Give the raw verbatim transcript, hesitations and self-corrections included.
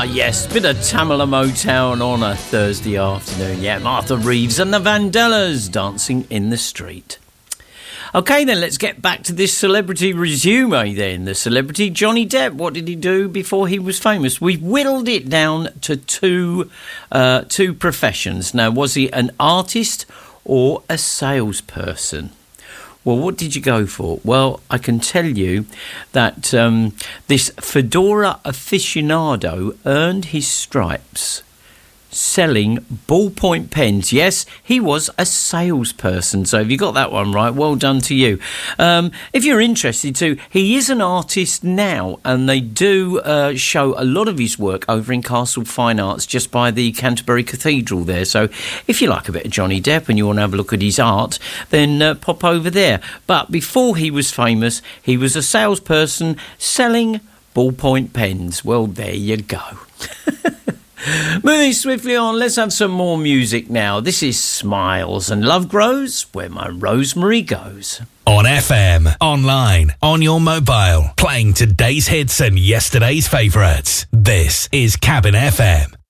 Ah, yes, bit of Tamala Motown on a Thursday afternoon. Yeah, Martha Reeves and the Vandellas dancing in the street. OK, then, let's get back to this celebrity resume then. The celebrity Johnny Depp, what did he do before he was famous? We've whittled it down to two, uh, two professions. Now, was he an artist or a salesperson? Well, what did you go for? Well, I can tell you that um, this fedora aficionado earned his stripes selling ballpoint pens. Yes, he was a salesperson. So if you got that one right, well done to you. Um, if you're interested too, he is an artist now, and they do uh, show a lot of his work over in Castle Fine Arts just by the Canterbury Cathedral there. So if you like a bit of Johnny Depp and you want to have a look at his art, then uh, pop over there. But before he was famous, he was a salesperson selling ballpoint pens. Well, there you go. Moving swiftly on, let's have some more music now. This is Smiles and Love Grows Where My Rosemary Goes. On F M, online, on your mobile, playing today's hits and yesterday's favourites. This is Cabin F M.